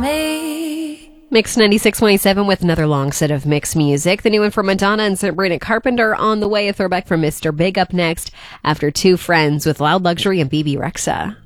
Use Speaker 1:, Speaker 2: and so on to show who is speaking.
Speaker 1: me.
Speaker 2: Mix 96.7 with another long set of mixed music. The new one from Madonna and Sabrina Carpenter on the way. A throwback from Mr. Big up next after Two Friends with Loud Luxury and BB Rexa.